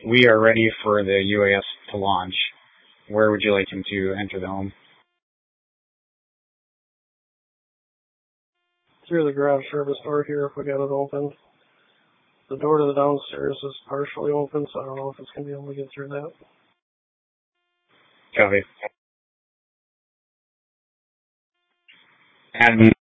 We are ready for the UAS to launch. Where would you like him to enter the home? Through the garage service door here if we got it open. The door to the downstairs is partially open, so I don't know if it's going to be able to get through that. Copy. And